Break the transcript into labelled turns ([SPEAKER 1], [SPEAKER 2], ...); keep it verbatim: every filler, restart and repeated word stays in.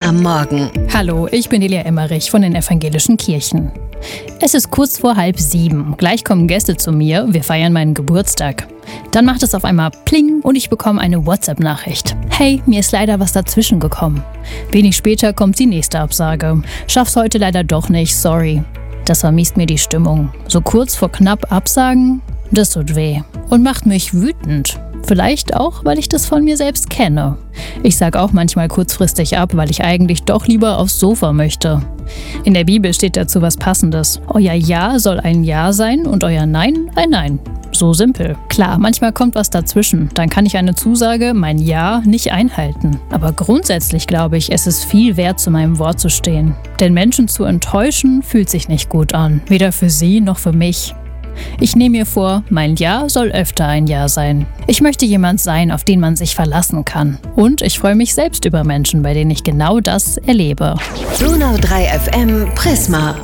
[SPEAKER 1] am Morgen.
[SPEAKER 2] Hallo, ich bin Delia Emmerich von den Evangelischen Kirchen. Es ist kurz vor halb sieben. Gleich kommen Gäste zu mir. Wir feiern meinen Geburtstag. Dann macht es auf einmal Pling und ich bekomme eine WhatsApp-Nachricht. Hey, mir ist leider was dazwischen gekommen. Wenig später kommt die nächste Absage. Schaff's heute leider doch nicht, sorry. Das vermiest mir die Stimmung. So kurz vor knapp Absagen, das tut weh und macht mich wütend. Vielleicht auch, weil ich das von mir selbst kenne. Ich sage auch manchmal kurzfristig ab, weil ich eigentlich doch lieber aufs Sofa möchte. In der Bibel steht dazu was Passendes. Euer Ja soll ein Ja sein und euer Nein ein Nein. So simpel. Klar, manchmal kommt was dazwischen. Dann kann ich eine Zusage, mein Ja, nicht einhalten. Aber grundsätzlich glaube ich, es ist viel wert, zu meinem Wort zu stehen. Denn Menschen zu enttäuschen, fühlt sich nicht gut an. Weder für sie noch für mich. Ich nehme mir vor, mein Ja soll öfter ein Ja sein. Ich möchte jemand sein, auf den man sich verlassen kann. Und ich freue mich selbst über Menschen, bei denen ich genau das erlebe.
[SPEAKER 1] Donau drei F M Prisma.